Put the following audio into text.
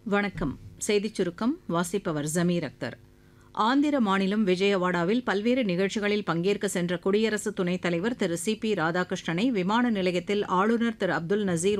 வணக்கம். செய்திச் சுருக்கம் வாசிப்பவர் ஜமீர் அக்தர். ஆந்திர மாநிலம் விஜயவாடாவில் பல்வேறு நிகழ்ச்சிகளில் பங்கேற்க சென்ற குடியரசு துணைத் தலைவர் திரு சி பி ராதாகிருஷ்ணனை விமான நிலையத்தில் ஆளுநர் திரு அப்துல் நசீர்